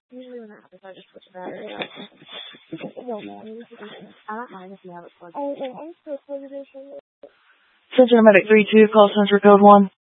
Usually when that happens, I just switch the battery out. I don't mind if you have it plugged in. Center Medic 3-2, call center code 1.